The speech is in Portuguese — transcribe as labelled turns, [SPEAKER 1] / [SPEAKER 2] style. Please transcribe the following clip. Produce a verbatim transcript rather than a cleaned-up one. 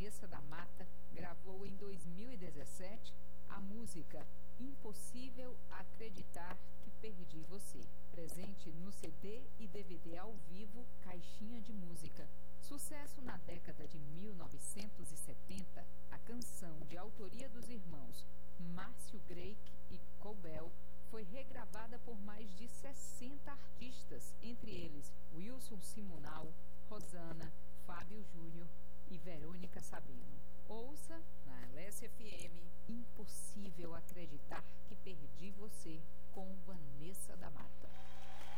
[SPEAKER 1] Vanessa da Mata gravou em dois mil e dezessete a música Impossível Acreditar que Perdi Você, presente no C D e D V D ao vivo Caixinha de Música. Sucesso na década de mil novecentos e setenta, a canção de autoria dos irmãos Márcio Greik e Colbel foi regravada por mais de sessenta artistas, entre eles Wilson Simonal, Rosana, Fábio Júnior e Verônica Sabino. Ouça na